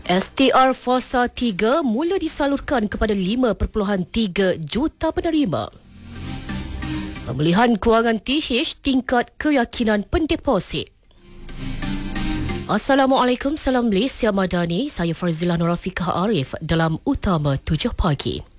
STR Fasa 3 mula disalurkan kepada 5.3 juta penerima. Pemulihan kewangan TH tingkat keyakinan pendeposit. Assalamualaikum, salam Malaysia Madani. Saya Farzila Nurafiqah Arif dalam Utama 7 Pagi.